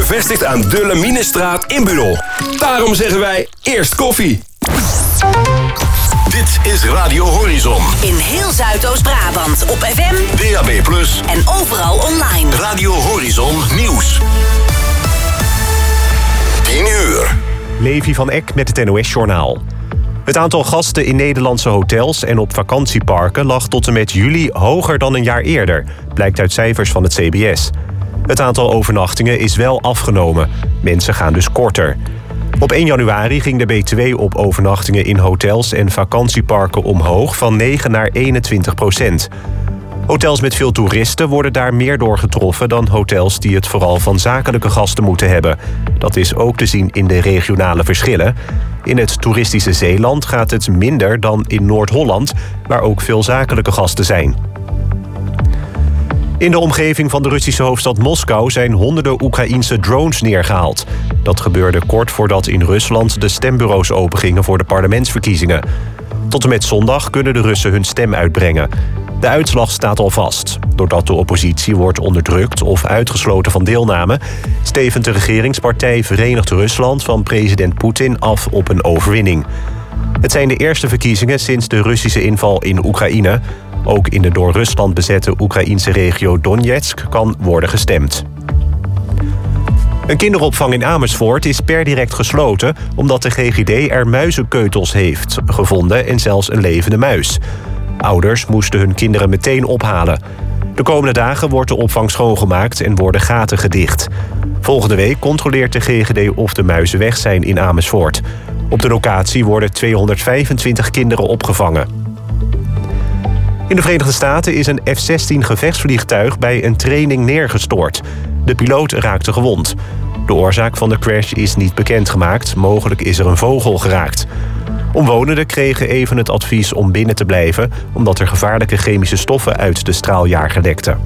bevestigd aan de Laminestraat in Budel. Daarom zeggen wij eerst koffie. Dit is Radio Horizon. In heel Zuidoost-Brabant op FM, DAB+, en overal online. Radio Horizon Nieuws. 10 uur. Levi van Eck met het NOS-journaal. Het aantal gasten in Nederlandse hotels en op vakantieparken lag tot en met juli hoger dan een jaar eerder, blijkt uit cijfers van het CBS. Het aantal overnachtingen is wel afgenomen. Mensen gaan dus korter. Op 1 januari ging de BTW op overnachtingen in hotels en vakantieparken omhoog van 9 naar 21%. Hotels met veel toeristen worden daar meer door getroffen dan hotels die het vooral van zakelijke gasten moeten hebben. Dat is ook te zien in de regionale verschillen. In het toeristische Zeeland gaat het minder dan in Noord-Holland, waar ook veel zakelijke gasten zijn. In de omgeving van de Russische hoofdstad Moskou zijn honderden Oekraïense drones neergehaald. Dat gebeurde kort voordat in Rusland de stembureaus opengingen voor de parlementsverkiezingen. Tot en met zondag kunnen de Russen hun stem uitbrengen. De uitslag staat al vast. Doordat de oppositie wordt onderdrukt of uitgesloten van deelname, stevend de regeringspartij Verenigd Rusland van president Poetin af op een overwinning. Het zijn de eerste verkiezingen sinds de Russische inval in Oekraïne. Ook in de door Rusland bezette Oekraïense regio Donetsk kan worden gestemd. Een kinderopvang in Amersfoort is per direct gesloten omdat de GGD er muizenkeutels heeft gevonden en zelfs een levende muis. Ouders moesten hun kinderen meteen ophalen. De komende dagen wordt de opvang schoongemaakt en worden gaten gedicht. Volgende week controleert de GGD of de muizen weg zijn in Amersfoort. Op de locatie worden 225 kinderen opgevangen. In de Verenigde Staten is een F-16 gevechtsvliegtuig bij een training neergestort. De piloot raakte gewond. De oorzaak van de crash is niet bekendgemaakt. Mogelijk is er een vogel geraakt. Omwonenden kregen even het advies om binnen te blijven, omdat er gevaarlijke chemische stoffen uit de straaljager lekten.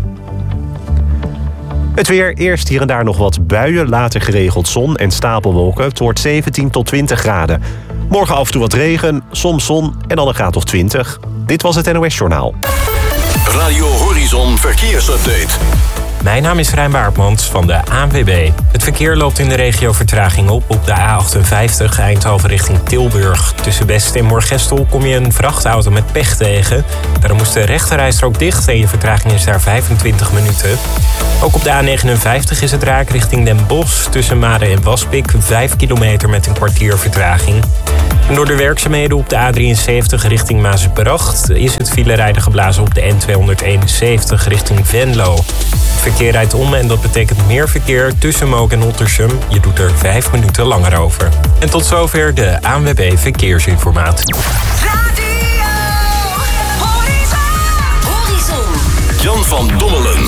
Het weer, eerst hier en daar nog wat buien, later geregeld zon en stapelwolken. Het wordt 17 tot 20 graden. Morgen af en toe wat regen, soms zon en dan een graad of 20. Dit was het NOS-journaal. Radio Horizon Verkeersupdate. Mijn naam is Rijn Baartmans van de ANWB. Het verkeer loopt in de regio vertraging op de A58 Eindhoven richting Tilburg. Tussen Best en Moergestel kom je een vrachtauto met pech tegen. Daarom moest de rechterrijstrook dicht en je vertraging is daar 25 minuten. Ook op de A59 is het raak richting Den Bosch. Tussen Maden en Waspik 5 kilometer met een kwartier vertraging. En door de werkzaamheden op de A73 richting Maasbracht is het filerijden geblazen op de N271 richting Venlo. Het verkeer rijdt om en dat betekent meer verkeer tussen Mook en Ottersum. Je doet er 5 minuten langer over. En tot zover de ANWB Verkeersinformatie. Radio Horizon. Jan van Dommelen.